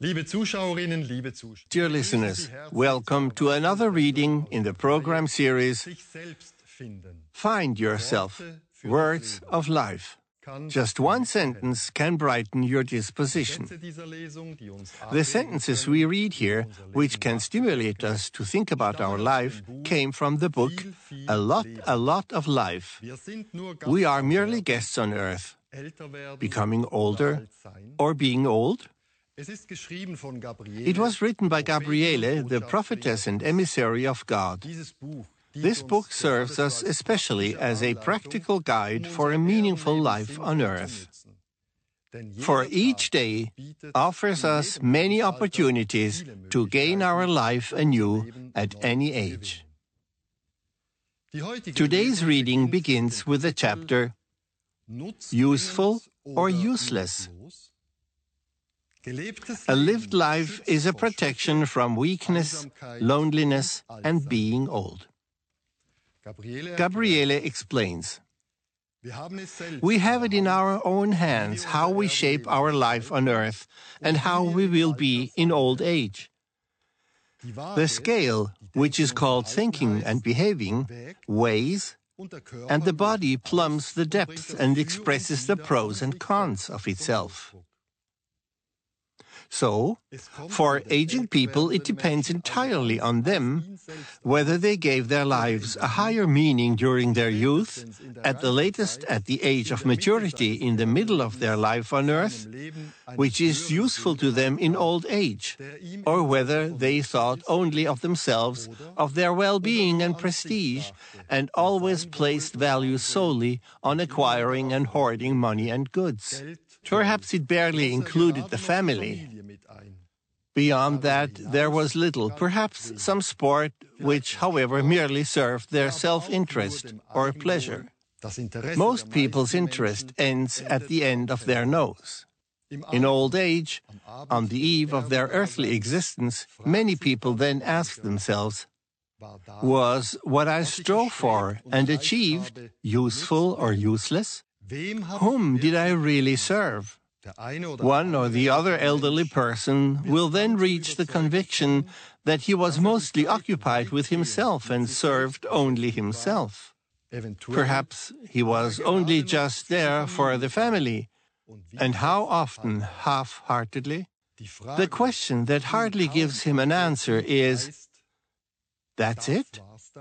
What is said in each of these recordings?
Dear listeners, welcome to another reading in the program series Find Yourself, Words of Life. Just one sentence can brighten your disposition. The sentences we read here, which can stimulate us to think about our life, came from the book A Lot of Life. We are merely guests on earth, becoming older or being old. It was written by Gabriele, the prophetess and emissary of God. This book serves us especially as a practical guide for a meaningful life on earth. For each day offers us many opportunities to gain our life anew at any age. Today's reading begins with the chapter Useful or Useless. A lived life is a protection from weakness, loneliness, and being old. Gabriele explains, we have it in our own hands how we shape our life on earth and how we will be in old age. The scale, which is called thinking and behaving, weighs, and the body plumbs the depths and expresses the pros and cons of itself. So, for aging people, it depends entirely on them whether they gave their lives a higher meaning during their youth, at the latest at the age of maturity in the middle of their life on earth, which is useful to them in old age, or whether they thought only of themselves, of their well-being and prestige, and always placed value solely on acquiring and hoarding money and goods. Perhaps it barely included the family. Beyond that, there was little, perhaps some sport, which, however, merely served their self-interest or pleasure. Most people's interest ends at the end of their nose. In old age, on the eve of their earthly existence, many people then ask themselves, was what I strove for and achieved useful or useless? Whom did I really serve? One or the other elderly person will then reach the conviction that he was mostly occupied with himself and served only himself. Perhaps he was only just there for the family, and how often half-heartedly? The question that hardly gives him an answer is, that's it?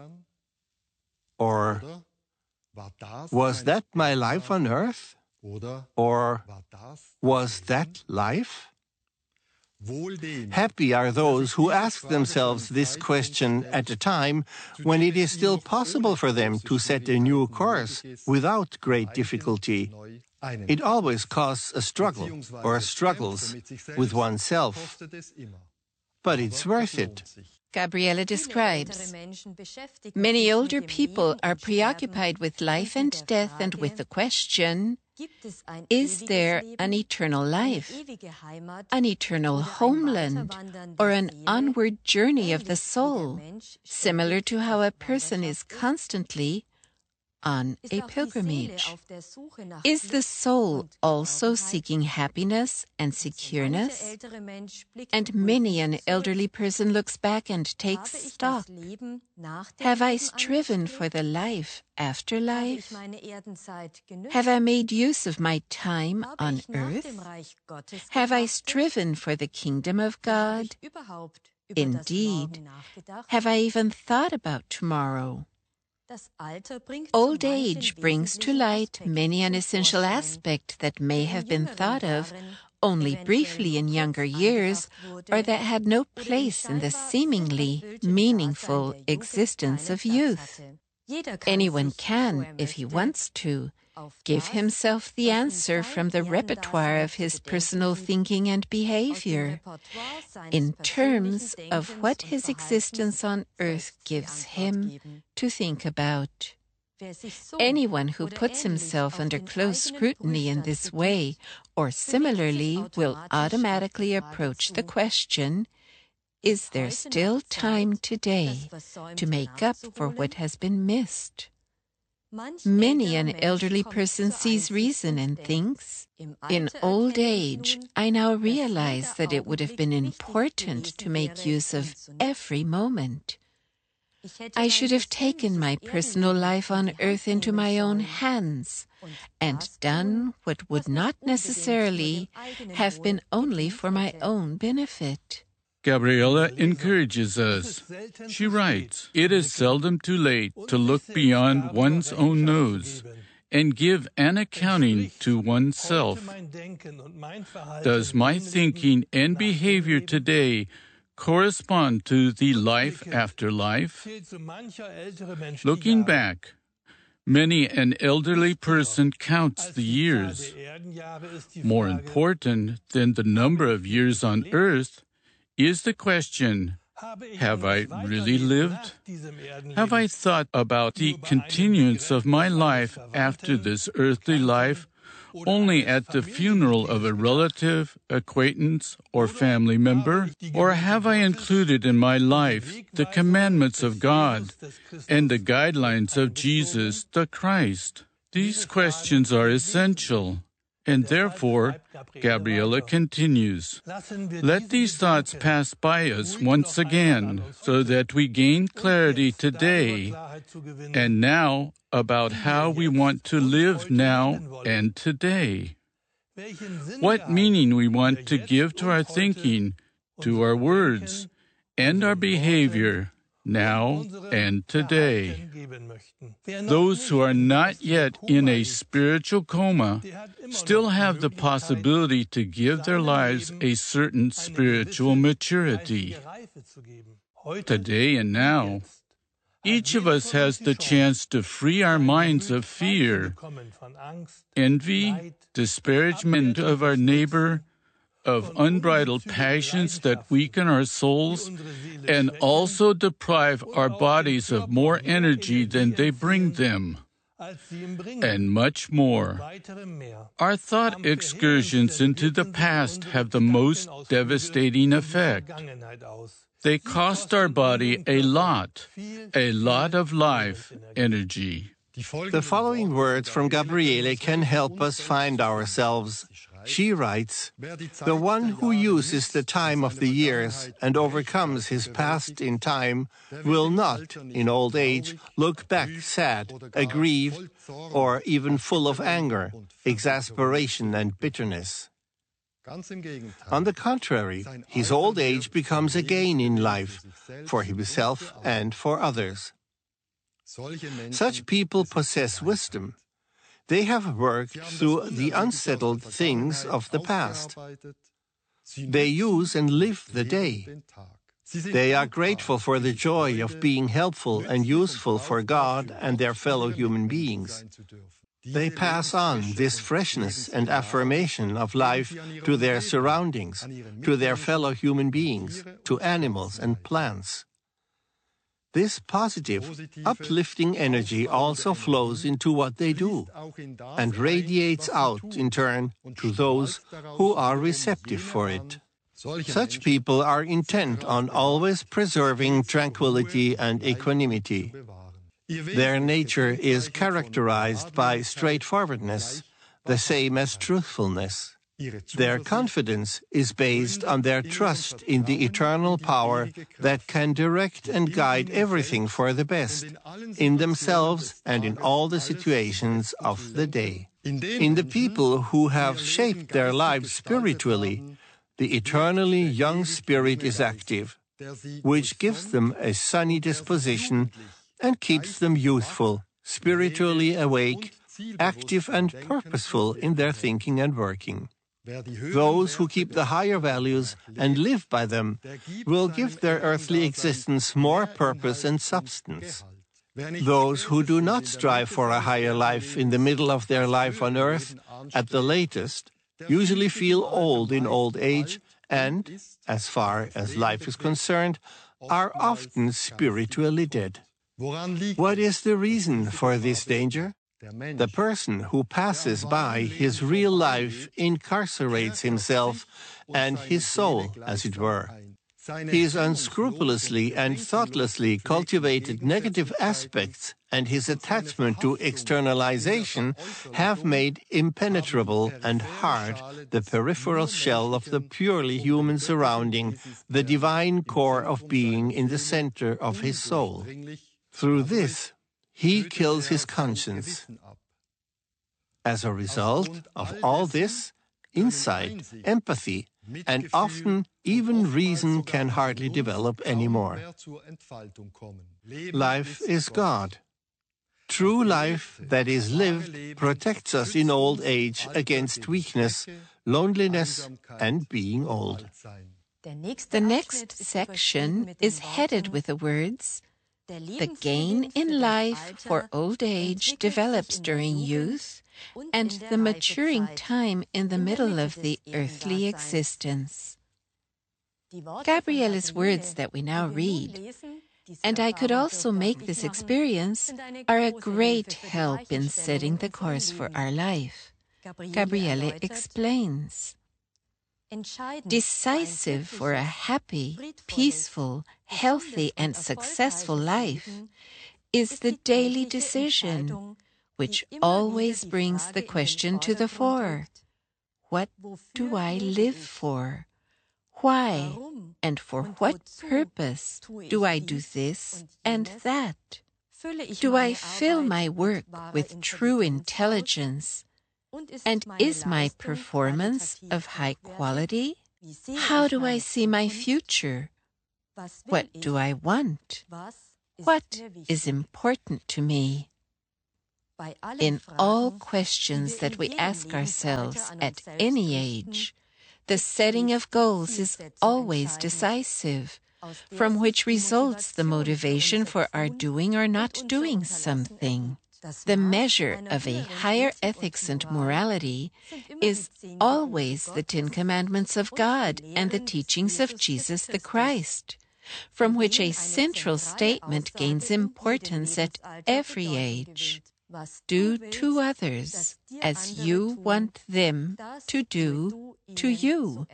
Or, was that my life on earth? Or, was that life? Happy are those who ask themselves this question at a time when it is still possible for them to set a new course without great difficulty. It always costs a struggle or struggles with oneself, but it's worth it. Gabriele describes, many older people are preoccupied with life and death and with the question, is there an eternal life, an eternal homeland, or an onward journey of the soul, similar to how a person is constantly on a pilgrimage? Is the soul also seeking happiness and secureness? And many an elderly person looks back and takes stock. Have I striven for the life after life? Have I made use of my time on earth? Have I striven for the kingdom of God? Indeed, have I even thought about tomorrow? Old age brings to light many an essential aspect that may have been thought of only briefly in younger years, or that had no place in the seemingly meaningful existence of youth. Anyone can, if he wants to, give himself the answer from the repertoire of his personal thinking and behavior, in terms of what his existence on earth gives him to think about. Anyone who puts himself under close scrutiny in this way, or similarly, will automatically approach the question, is there still time today to make up for what has been missed? Many an elderly person sees reason and thinks, in old age, I now realize that it would have been important to make use of every moment. I should have taken my personal life on earth into my own hands and done what would not necessarily have been only for my own benefit. Gabriela encourages us. She writes, "It is seldom too late to look beyond one's own nose and give an accounting to oneself. Does my thinking and behavior today correspond to the life after life?" Looking back, many an elderly person counts the years. More important than the number of years on earth is the question, have I really lived? Have I thought about the continuance of my life after this earthly life only at the funeral of a relative, acquaintance, or family member? Or have I included in my life the commandments of God and the guidelines of Jesus the Christ? These questions are essential. And therefore, Gabriela continues, let these thoughts pass by us once again, so that we gain clarity today and now about how we want to live now and today. What meaning we want to give to our thinking, to our words, and our behavior now and today. Those who are not yet in a spiritual coma still have the possibility to give their lives a certain spiritual maturity. Today and now, each of us has the chance to free our minds of fear, envy, disparagement of our neighbor, of unbridled passions that weaken our souls and also deprive our bodies of more energy than they bring them, and much more. Our thought excursions into the past have the most devastating effect. They cost our body a lot of life energy. The following words from Gabriele can help us find ourselves. She writes, "The one who uses the time of the years and overcomes his past in time will not, in old age, look back sad, aggrieved, or even full of anger, exasperation, and bitterness. On the contrary, his old age becomes a gain in life, for himself and for others. Such people possess wisdom. They have worked through the unsettled things of the past. They use and live the day. They are grateful for the joy of being helpful and useful for God and their fellow human beings. They pass on this freshness and affirmation of life to their surroundings, to their fellow human beings, to animals and plants. This positive, uplifting energy also flows into what they do and radiates out, in turn, to those who are receptive for it. Such people are intent on always preserving tranquility and equanimity. Their nature is characterized by straightforwardness, the same as truthfulness. Their confidence is based on their trust in the eternal power that can direct and guide everything for the best, in themselves and in all the situations of the day. In the people who have shaped their lives spiritually, the eternally young spirit is active, which gives them a sunny disposition and keeps them youthful, spiritually awake, active and purposeful in their thinking and working. Those who keep the higher values and live by them will give their earthly existence more purpose and substance. Those who do not strive for a higher life in the middle of their life on earth, at the latest, usually feel old in old age and, as far as life is concerned, are often spiritually dead. What is the reason for this danger? The person who passes by his real life incarcerates himself and his soul, as it were. His unscrupulously and thoughtlessly cultivated negative aspects and his attachment to externalization have made impenetrable and hard the peripheral shell of the purely human surrounding, the divine core of being in the center of his soul. Through this, he kills his conscience. As a result of all this, insight, empathy, and often even reason can hardly develop anymore. Life is God. True life that is lived protects us in old age against weakness, loneliness, and being old. The next section is headed with the words, "The gain in life for old age develops during youth, and the maturing time in the middle of the earthly existence." Gabriele's words that we now read, "And I could also make this experience," are a great help in setting the course for our life. Gabriele explains, "Decisive for a happy, peaceful, healthy, and successful life is the daily decision, which always brings the question to the fore. What do I live for? Why and for what purpose do I do this and that? Do I fill my work with true intelligence? And is my performance of high quality? How do I see my future? What do I want? What is important to me?" In all questions that we ask ourselves at any age, the setting of goals is always decisive, from which results the motivation for our doing or not doing something. The measure of a higher ethics and morality is always the 10 Commandments of God and the teachings of Jesus the Christ, from which a central statement gains importance at every age. Do to others as you want them to do to you.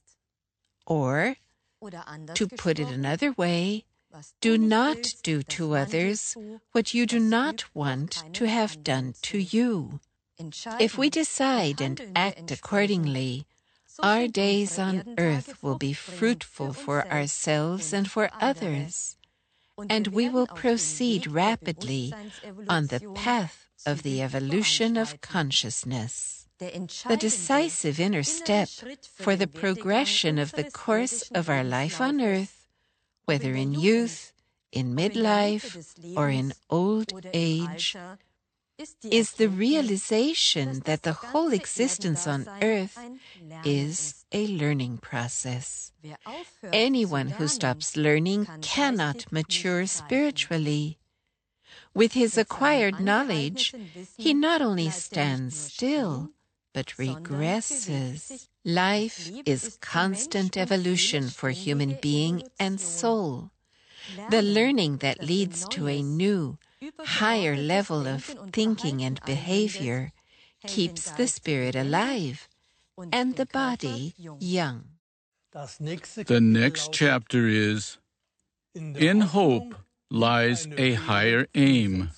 Or, to put it another way, do not do to others what you do not want to have done to you. If we decide and act accordingly, our days on earth will be fruitful for ourselves and for others, and we will proceed rapidly on the path of the evolution of consciousness. The decisive inner step for the progression of the course of our life on earth, whether in youth, in midlife, or in old age, is the realization that the whole existence on earth is a learning process. Anyone who stops learning cannot mature spiritually. With his acquired knowledge, he not only stands still, but regresses. Life is constant evolution for human being and soul. The learning that leads to a new, higher level of thinking and behavior keeps the spirit alive and the body young. The next chapter is, "In hope lies a higher aim."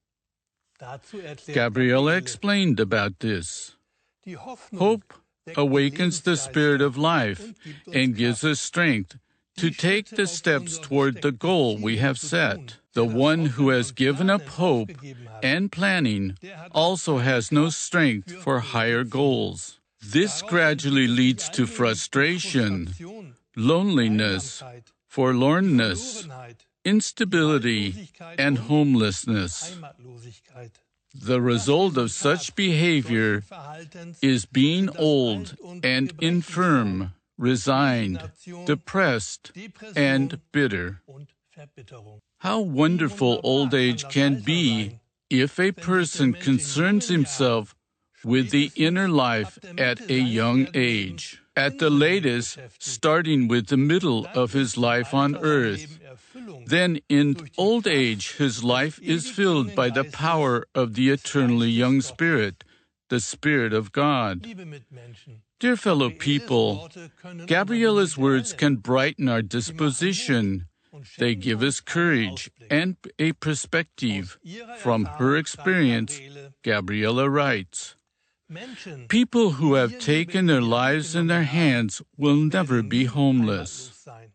Gabriele explained about this. Hope awakens the spirit of life and gives us strength to take the steps toward the goal we have set. The one who has given up hope and planning also has no strength for higher goals. This gradually leads to frustration, loneliness, forlornness, instability, and homelessness. The result of such behavior is being old and infirm, resigned, depressed, and bitter. How wonderful old age can be if a person concerns himself with the inner life at a young age, at the latest starting with the middle of his life on earth. Then in old age his life is filled by the power of the eternally young Spirit, the Spirit of God. Dear fellow people, Gabriella's words can brighten our disposition. They give us courage and a perspective. From her experience, Gabriella writes, "People who have taken their lives in their hands will never be homeless.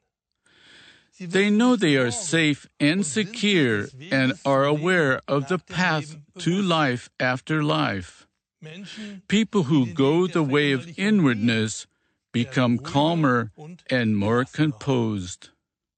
They know they are safe and secure and are aware of the path to life after life. People who go the way of inwardness become calmer and more composed.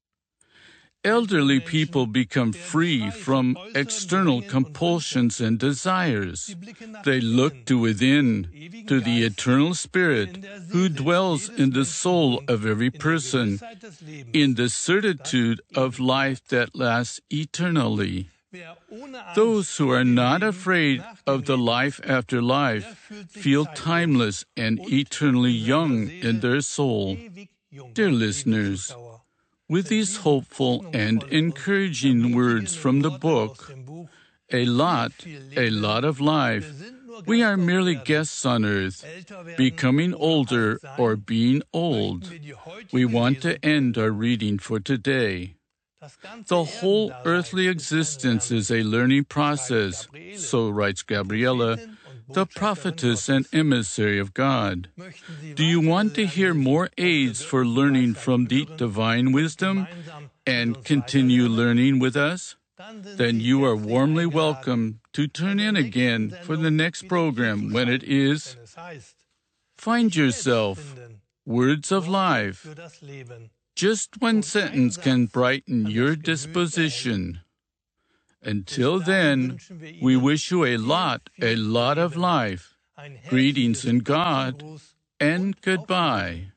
Elderly people become free from external compulsions and desires. They look to within, to the eternal Spirit who dwells in the soul of every person, in the certitude of life that lasts eternally. Those who are not afraid of the life after life feel timeless and eternally young in their soul." Dear listeners, with these hopeful and encouraging words from the book, A Lot of Life, we are merely guests on earth, becoming older or being old. We want to end our reading for today. The whole earthly existence is a learning process, so writes Gabriella, the prophetess and emissary of God. Do you want to hear more aids for learning from the divine wisdom and continue learning with us? Then you are warmly welcome to tune in again for the next program when it is Find Yourself, Words of Life. Just one sentence can brighten your disposition. Until then, we wish you a lot of life. Greetings in God, and goodbye.